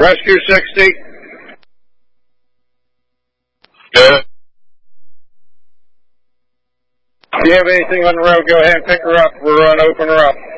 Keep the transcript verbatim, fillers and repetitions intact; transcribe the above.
Rescue sixty. Good. If you have anything on the road, go ahead and pick her up. We're on open her up.